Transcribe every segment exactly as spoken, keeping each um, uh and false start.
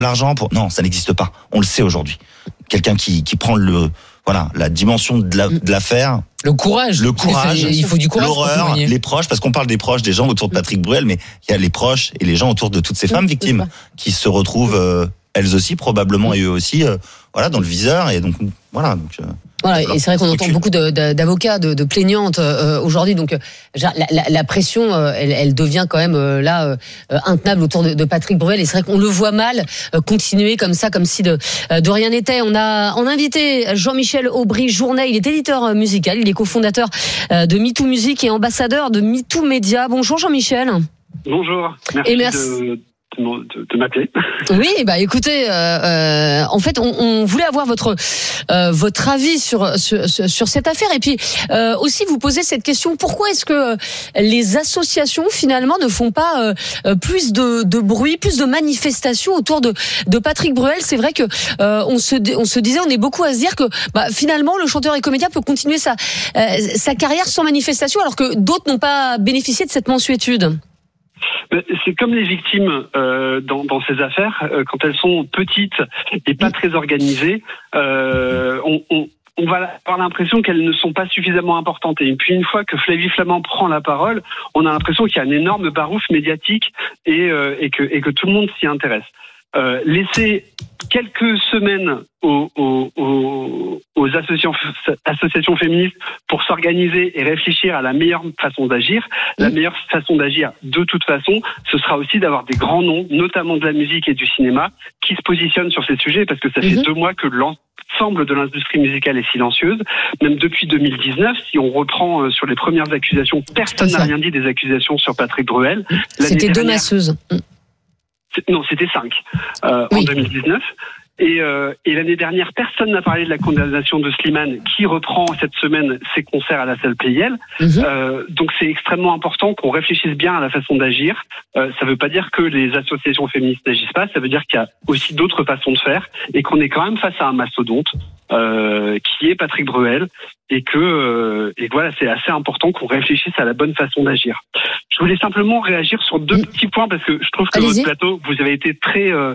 l'argent pour... Non, ça n'existe pas. On le sait aujourd'hui. Quelqu'un qui, qui prend le, voilà, la dimension de, la, de l'affaire. Le courage. Le courage. Il faut du courage. L'horreur, les proches, parce qu'on parle des proches, des gens autour de Patrick Bruel, mais il y a les proches et les gens autour de toutes ces femmes victimes qui se retrouvent, euh, elles aussi, probablement, et eux aussi, euh, voilà, dans le viseur. Et donc, voilà. Donc, euh, Voilà, et c'est vrai qu'on entend beaucoup de, de, d'avocats, de, de plaignantes euh, aujourd'hui. Donc, la, la, la pression, euh, elle, elle devient quand même euh, là euh, intenable autour de, de Patrick Bruel. Et c'est vrai qu'on le voit mal euh, continuer comme ça, comme si de, de rien n'était. On a, on a invité Jean-Michel Aubry-Journet. Il est éditeur musical, il est cofondateur euh, de MeToo Music et ambassadeur de MeToo Média. Bonjour Jean-Michel. Bonjour. Merci, et merci. de... De, de m'appeler. Oui, bah écoutez, euh, euh, en fait, on, on voulait avoir votre euh, votre avis sur, sur sur cette affaire et puis euh, aussi vous poser cette question: pourquoi est-ce que les associations finalement ne font pas euh, plus de, de bruit, plus de manifestations autour de de Patrick Bruel? C'est vrai que euh, on se on se disait, on est beaucoup à se dire que bah, finalement le chanteur et comédien peut continuer sa euh, sa carrière sans manifestation, alors que d'autres n'ont pas bénéficié de cette mansuétude. C'est comme les victimes euh, dans, dans ces affaires, euh, quand elles sont petites et pas très organisées, euh, on, on, on va avoir l'impression qu'elles ne sont pas suffisamment importantes. Et puis une fois que Flavie Flament prend la parole, on a l'impression qu'il y a un énorme barouf médiatique et, euh, et, que, et que tout le monde s'y intéresse. Euh, laisser quelques semaines aux, aux, aux, aux associations, associations féministes pour s'organiser et réfléchir à la meilleure façon d'agir. La meilleure façon d'agir, de toute façon, ce sera aussi d'avoir des grands noms, notamment de la musique et du cinéma, qui se positionnent sur ces sujets, parce que ça fait mmh. deux mois que l'ensemble de l'industrie musicale est silencieuse. Même depuis deux mille dix-neuf, si on reprend sur les premières accusations, personne n'a rien dit des accusations sur Patrick Bruel. C'était deux masseuses. Non, c'était cinq euh, oui. en deux mille dix-neuf. Et, euh, et l'année dernière, personne n'a parlé de la condamnation de Slimane, qui reprend cette semaine ses concerts à la salle Playel. Mm-hmm. Euh, donc c'est extrêmement important qu'on réfléchisse bien à la façon d'agir. Euh, ça ne veut pas dire que les associations féministes n'agissent pas, ça veut dire qu'il y a aussi d'autres façons de faire, et qu'on est quand même face à un mastodonte euh, qui est Patrick Bruel, et que euh, et voilà, c'est assez important qu'on réfléchisse à la bonne façon d'agir. Je voulais simplement réagir sur deux petits points, parce que je trouve que Allez-y. votre plateau, vous avez été très euh,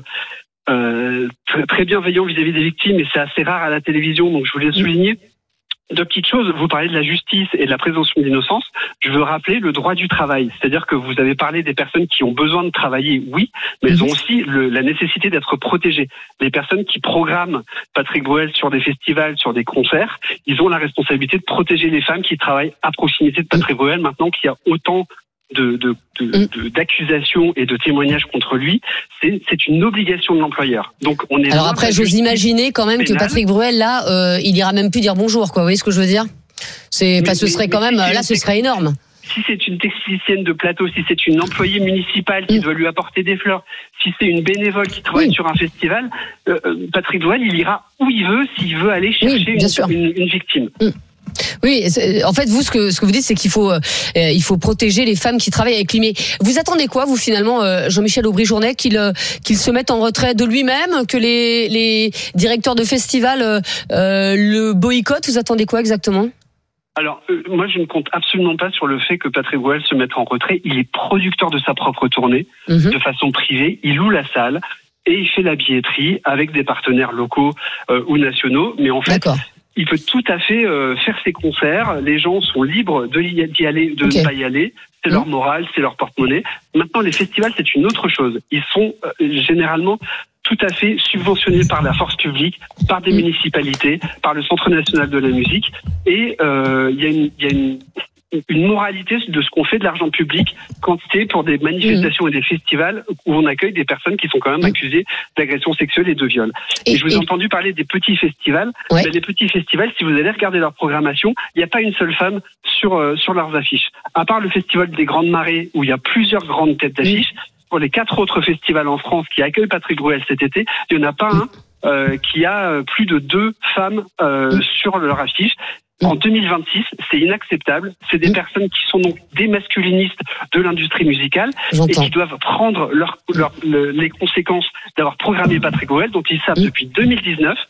euh, très, très bienveillant vis-à-vis des victimes, et c'est assez rare à la télévision, donc je voulais souligner deux petites choses. Vous parlez de la justice et de la présomption d'innocence. Je veux rappeler le droit du travail. C'est-à-dire que vous avez parlé des personnes qui ont besoin de travailler, oui, mais elles ont aussi le, la nécessité d'être protégées. Les personnes qui programment Patrick Bruel sur des festivals, sur des concerts, ils ont la responsabilité de protéger les femmes qui travaillent à proximité de Patrick Bruel, maintenant qu'il y a autant de, de, de, de, d'accusations et de témoignages contre lui. C'est, c'est une obligation de l'employeur. Donc on est. Alors après, j'ose imaginer quand même pénale. que Patrick Bruel, là, euh, il ira même plus dire bonjour, quoi. Vous voyez ce que je veux dire? C'est, parce que ce serait quand même, là, ce serait énorme. Si c'est une technicienne de plateau, si c'est une employée municipale qui mmh. doit lui apporter des fleurs, si c'est une bénévole qui travaille mmh. sur un festival, euh, Patrick Bruel, il ira où il veut s'il veut aller chercher oui, une, une, une victime. Mmh. Oui, en fait, vous, ce que ce que vous dites, c'est qu'il faut euh, il faut protéger les femmes qui travaillent avec lui. Mais vous attendez quoi, vous, finalement, euh, Jean-Michel Aubry-Journet, qu'il euh, qu'il se mette en retrait de lui-même, que les les directeurs de festivals euh, euh, le boycottent? Vous attendez quoi exactement? Alors, euh, moi, je ne compte absolument pas sur le fait que Patrick Bruel se mette en retrait. Il est producteur de sa propre tournée, mmh. de façon privée. Il loue la salle et il fait la billetterie avec des partenaires locaux euh, ou nationaux. Mais en fait, D'accord. il peut tout à fait euh, faire ses concerts. Les gens sont libres de d'y aller, de okay. ne pas y aller. C'est mmh. leur morale, c'est leur porte-monnaie. Maintenant, les festivals, c'est une autre chose. Ils sont euh, généralement tout à fait subventionnés par la force publique, par des mmh. municipalités, par le Centre national de la musique. Et euh, il y a une, il y a une, une moralité de ce qu'on fait de l'argent public quand c'est pour des manifestations mmh. et des festivals où on accueille des personnes qui sont quand même mmh. accusées d'agression sexuelle et de viol. Et, et je vous ai et... entendu parler des petits festivals. Ouais. Ben, les petits festivals, si vous allez regarder leur programmation, il n'y a pas une seule femme sur, euh, sur leurs affiches. À part le festival des Grandes Marées, où il y a plusieurs grandes têtes d'affiches, mmh. pour les quatre autres festivals en France qui accueillent Patrick Bruel cet été, il n'y en a pas mmh. un euh, qui a plus de deux femmes euh, mmh. sur leur affiche. En deux mille vingt-six, c'est inacceptable. C'est des mmh. personnes qui sont donc des masculinistes de l'industrie musicale J'entends. et qui doivent prendre leur, leur, le, les conséquences d'avoir programmé Patrick Bruel, dont ils savent mmh. depuis deux mille dix-neuf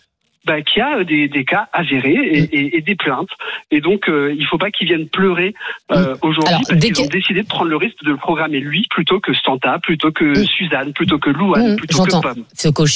bah, qu'il y a des, des cas avérés et, et, et des plaintes. Et donc, euh, il ne faut pas qu'ils viennent pleurer euh, aujourd'hui Alors, parce qu'ils que... ont décidé de prendre le risque de le programmer lui plutôt que Santa, plutôt que mmh. Suzanne, plutôt que Louane, mmh, plutôt j'entends. que Pomme. C'est